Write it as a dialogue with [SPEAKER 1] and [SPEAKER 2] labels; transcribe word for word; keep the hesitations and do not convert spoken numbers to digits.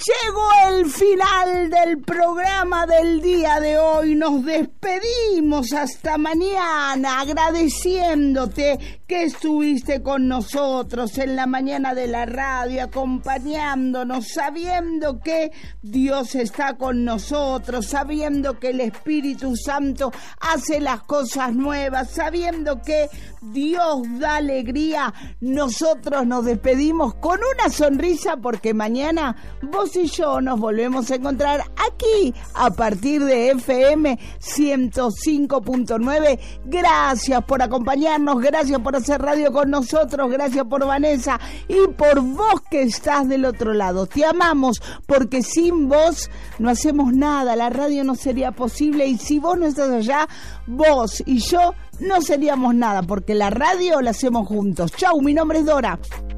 [SPEAKER 1] Llegó el final del programa del día de hoy. Nos despedimos hasta mañana, agradeciéndote que estuviste con nosotros en la mañana de la radio, acompañándonos, sabiendo que Dios está con nosotros, sabiendo que el Espíritu Santo hace las cosas nuevas, sabiendo que Dios da alegría. Nosotros nos despedimos con una sonrisa porque mañana vos y yo nos volvemos a encontrar aquí a partir de F M ciento cinco punto nueve. Gracias por acompañarnos, gracias por hacer radio con nosotros, gracias por Vanessa y por vos que estás del otro lado. Te amamos porque sin vos no hacemos nada, la radio no sería posible y si vos no estás allá, vos y yo no seríamos nada porque la radio la hacemos juntos. Chau, mi nombre es Dora.